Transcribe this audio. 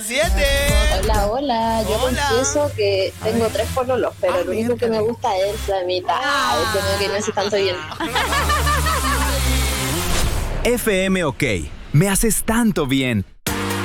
7. Hola, hola. Yo Hola. confieso que tengo 3 pololos, pero lo único que me gusta es la mitad. Como que no sé tanto bien. FM OK. Me haces tanto bien.